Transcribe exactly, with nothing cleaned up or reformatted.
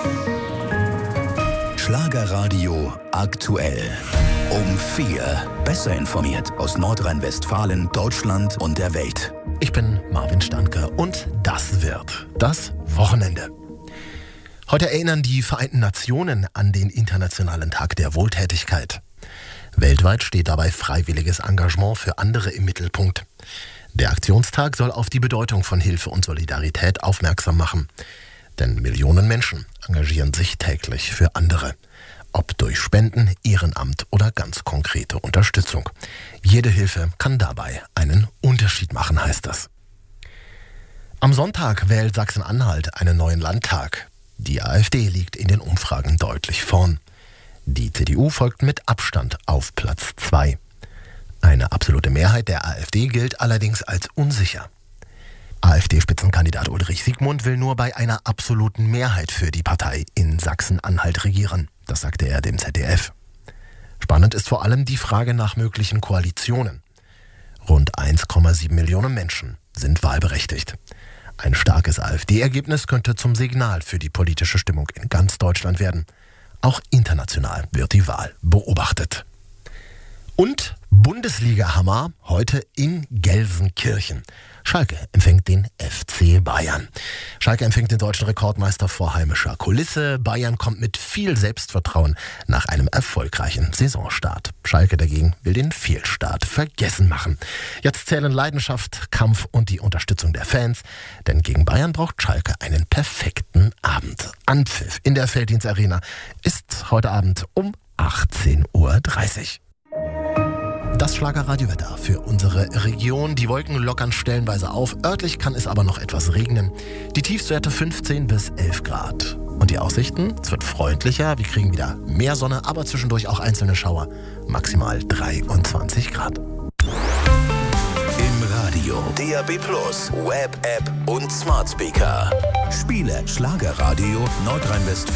Schlagerradio aktuell. Um vier. Besser informiert aus Nordrhein-Westfalen, Deutschland und der Welt. Ich bin Marvin Standke und das wird das Wochenende. Heute erinnern die Vereinten Nationen an den Internationalen Tag der Wohltätigkeit. Weltweit steht dabei freiwilliges Engagement für andere im Mittelpunkt. Der Aktionstag soll auf die Bedeutung von Hilfe und Solidarität aufmerksam machen. Denn Millionen Menschen engagieren sich täglich für andere. Ob durch Spenden, Ehrenamt oder ganz konkrete Unterstützung. Jede Hilfe kann dabei einen Unterschied machen, heißt es. Am Sonntag wählt Sachsen-Anhalt einen neuen Landtag. Die AfD liegt in den Umfragen deutlich vorn. Die C D U folgt mit Abstand auf Platz zwei. Eine absolute Mehrheit der AfD gilt allerdings als unsicher. AfD-Spitzenkandidat Ulrich Siegmund will nur bei einer absoluten Mehrheit für die Partei in Sachsen-Anhalt regieren. Das sagte er dem Z D F. Spannend ist vor allem die Frage nach möglichen Koalitionen. Rund eins Komma sieben Millionen Menschen sind wahlberechtigt. Ein starkes AfD-Ergebnis könnte zum Signal für die politische Stimmung in ganz Deutschland werden. Auch international wird die Wahl beobachtet. Und Bundesliga-Hammer heute in Gelsenkirchen. Schalke empfängt den F C Bayern. Schalke empfängt den deutschen Rekordmeister vor heimischer Kulisse. Bayern kommt mit viel Selbstvertrauen nach einem erfolgreichen Saisonstart. Schalke dagegen will den Fehlstart vergessen machen. Jetzt zählen Leidenschaft, Kampf und die Unterstützung der Fans. Denn gegen Bayern braucht Schalke einen perfekten Abend. Anpfiff in der Felddienst-Arena ist heute Abend um achtzehn Uhr dreißig. Das Schlagerradiowetter für unsere Region. Die Wolken lockern stellenweise auf. Örtlich kann es aber noch etwas regnen. Die Tiefstwerte fünfzehn bis elf Grad. Und die Aussichten? Es wird freundlicher. Wir kriegen wieder mehr Sonne, aber zwischendurch auch einzelne Schauer. Maximal dreiundzwanzig Grad. Im Radio, D A B Plus, Web-App und Smart Speaker. Spiele Schlagerradio Nordrhein-Westfalen.